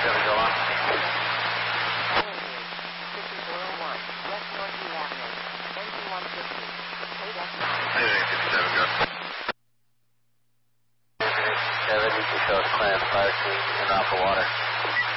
go on. 57, you can show us clam fire scene and off the water.